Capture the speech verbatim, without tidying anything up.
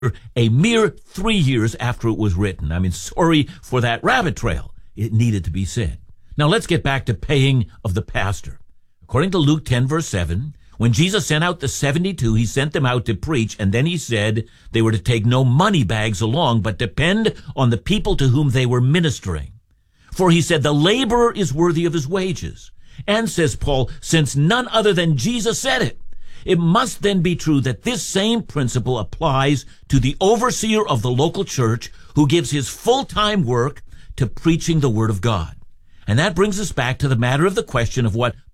a mere three years after it was written. I mean, sorry for that rabbit trail. It needed to be said. Now let's get back to paying of the pastor. According to Luke ten, verse seven, when Jesus sent out the seventy-two, he sent them out to preach, and then he said they were to take no money bags along, but depend on the people to whom they were ministering. For he said, the laborer is worthy of his wages. And, says Paul, since none other than Jesus said it, it must then be true that this same principle applies to the overseer of the local church who gives his full-time work to preaching the word of God. And that brings us back to the matter of the question of what